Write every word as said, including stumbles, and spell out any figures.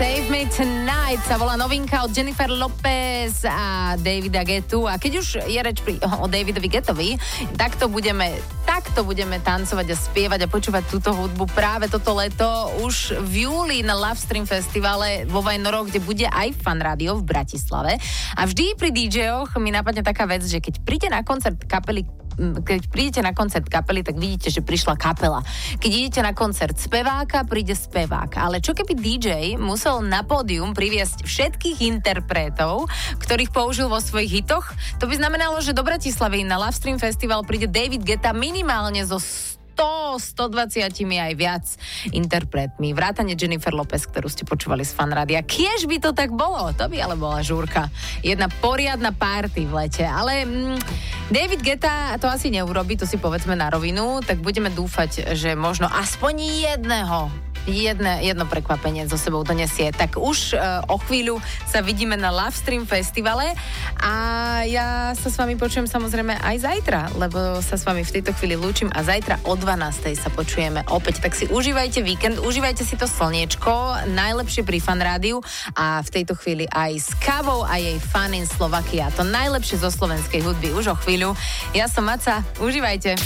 Save Me Tonight sa volá novinka od Jennifer Lopez a Davida Guettu. A keď už je reč pri, o Davidovi Guettovi, tak to budeme, tak to budeme tancovať a spievať a počúvať túto hudbu práve toto leto už v júli na Love Stream Festivale vo Vajnoroch, kde bude aj Fan Rádio v Bratislave. A vždy pri dí džejoch mi napadne taká vec, že keď príde na koncert kapely keď prídete na koncert kapely, tak vidíte, že prišla kapela. Keď idete na koncert speváka, príde spevák. Ale čo keby dí džej musel na pódium priviesť všetkých interpretov, ktorých použil vo svojich hitoch? To by znamenalo, že do Bratislavy na Love Stream Festival príde David Guetta minimálne zo sto, stodvadsať aj viac interpretmi. Vrátane Jennifer Lopez, ktorú ste počúvali z Fan Rádia. Kiež by to tak bolo? To by ale bola žúrka. Jedna poriadna party v lete. Ale mm, David Guetta to asi neurobi, to si povedzme na rovinu, tak budeme dúfať, že možno aspoň jedného Jedne, jedno prekvapenie so sebou donesie. Tak už uh, o chvíľu sa vidíme na Love Stream Festivale a ja sa s vami počujem samozrejme aj zajtra, lebo sa s vami v tejto chvíli lúčim a zajtra o dvanástej sa počujeme opäť. Tak si užívajte víkend, užívajte si to slniečko, najlepšie pri Fan Rádiu a v tejto chvíli aj s kávou a jej Fun in Slovakia. To najlepšie zo slovenskej hudby už o chvíľu. Ja som Maca, užívajte.